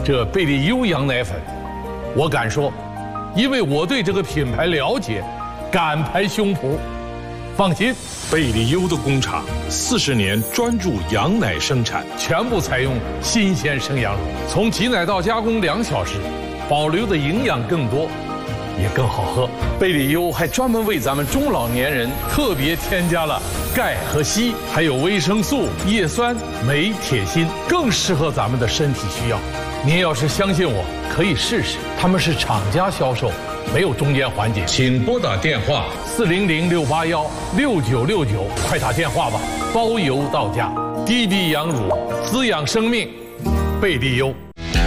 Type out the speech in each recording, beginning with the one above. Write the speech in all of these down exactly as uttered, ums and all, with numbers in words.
这贝利优羊奶粉，我敢说，因为我对这个品牌了解，敢拍胸脯。放心， 贝利优的工厂四十年专注羊奶生产， 全部采用新鲜生羊乳，从挤奶到加工两小时，保留的营养更多，也更好喝。贝利优还专门为咱们中老年人特别添加了钙和硒，还有维生素、叶酸、镁、铁、锌，更适合咱们的身体需要。您要是相信我，可以试试，他们是厂家销售，没有中间环节。 请拨打电话四零零六八幺六九六九，快打电话吧，包邮到家。滴滴羊乳，滋养生命，贝利优。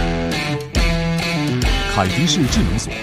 凯迪士智能锁。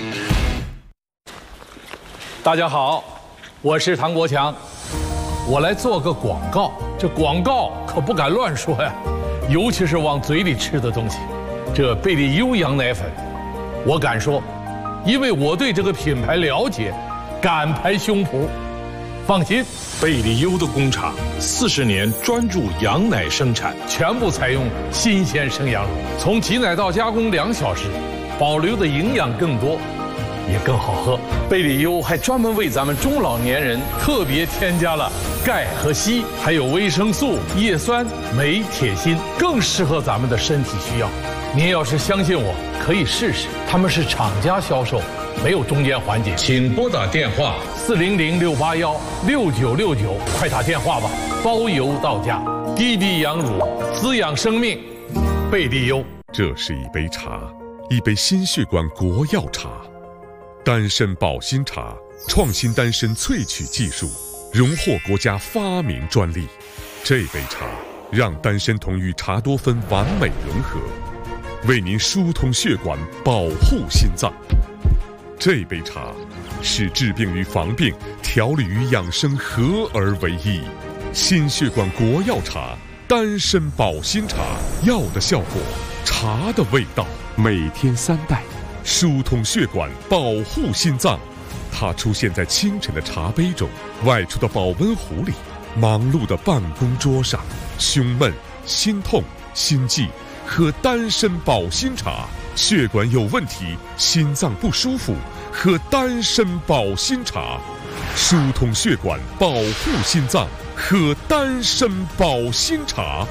大家好，我是唐国强，我来做个广告。这广告可不敢乱说呀，尤其是往嘴里吃的东西。这贝利优羊奶粉，我敢说，因为我对这个品牌了解，敢拍胸脯。放心， 贝利优的工厂四十年专注羊奶生产， 全部采用新鲜生羊乳，从挤奶到加工两小时，保留的营养更多，也更好喝。贝利优还专门为咱们中老年人特别添加了钙和硒，还有维生素、叶酸、镁、铁、锌，更适合咱们的身体需要。您要是相信我，可以试试，他们是厂家销售，没有中间环节。 请拨打电话四零零六八幺六九六九，快打电话吧，包邮到家。滴滴羊乳，滋养生命，贝利优。 这是一杯茶，一杯心血管国药茶，丹参保心茶，创新丹参萃取技术，荣获国家发明专利。这杯茶让丹参酮与茶多酚完美融合，为您疏通血管，保护心脏。这杯茶是治病与防病、调理与养生合而为一。心血管国药茶，丹参保心茶，药的效果，茶的味道，每天三袋，疏通血管，保护心脏。它出现在清晨的茶杯中，外出的保温壶里，忙碌的办公桌上。胸闷、心痛、心悸，喝丹参保心茶。血管有问题，心脏不舒服，喝丹参保心茶。疏通血管，保护心脏，喝丹参保心茶。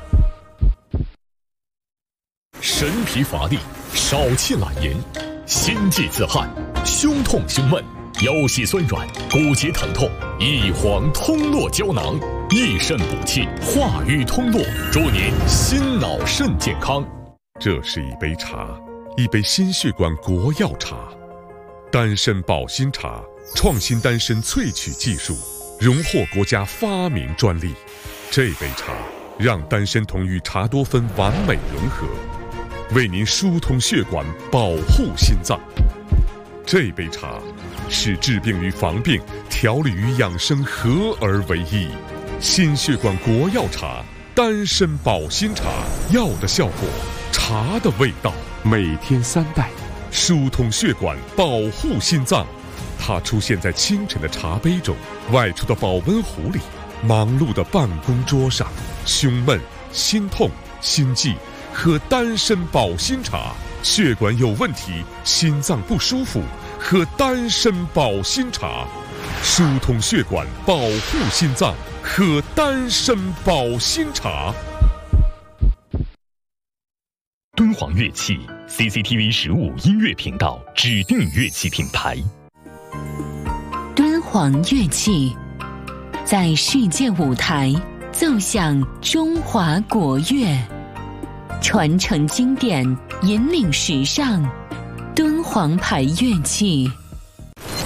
神疲乏力，少气懒言，心悸自汗，胸痛胸闷，腰膝酸软，骨节疼痛，益黄通络胶囊，益肾补气，化瘀通络，祝您心脑肾健康。 这是一杯茶，一杯心血管国药茶，丹参保心茶，创新丹参萃取技术，荣获国家发明专利。这杯茶让丹参酮与茶多酚完美融合，为您疏通血管，保护心脏。这杯茶是治病与防病、调理与养生合而为一。心血管国药茶，丹参保心茶，药的效果，茶的味道，每天三袋，疏通血管，保护心脏。它出现在清晨的茶杯中，外出的保温壶里，忙碌的办公桌上。胸闷、心痛、心悸，喝丹参保心茶。血管有问题，心脏不舒服，喝丹参保心茶。疏通血管，保护心脏，喝丹参保心茶。 敦煌乐器 C C T V 十五音乐频道指定乐器品牌。 敦煌乐器在世界舞台奏响中华国乐，传承经典，引领时尚。敦煌牌乐器